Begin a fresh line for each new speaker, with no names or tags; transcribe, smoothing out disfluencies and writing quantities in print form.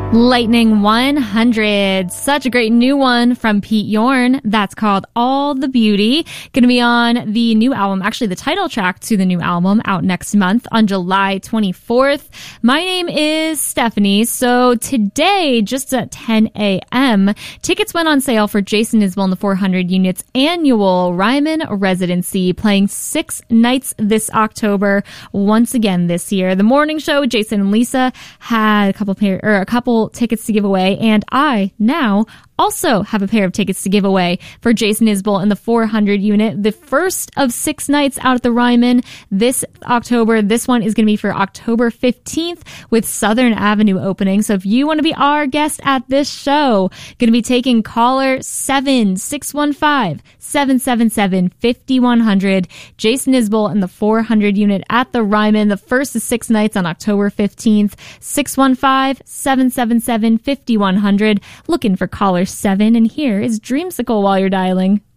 Lightning 100. Such a great new one from Pete Yorn. That's called All the Beauty. Going to be on the new album, actually the title track to the new album, out next month on July 24th. My name is Stephanie. So today, just at 10 a.m., tickets went on sale for Jason Isbell and the 400 Units annual Ryman residency, playing 6 nights this October once again this year. The morning show, Jason and Lisa had a couple tickets to give away, and I now also have a pair of tickets to give away for Jason Isbell and the 400 Unit, the first of 6 nights out at the Ryman this October. This one is going to be for October 15th with Southern Avenue opening. So if you want to be our guest at this show, going to be taking caller 7-615-777-5100. Jason Isbell and the 400 Unit at the Ryman, the first of 6 nights on October 15th. 615-777-5100. Looking for caller 7, and here is Dreamsicle while you're dialing.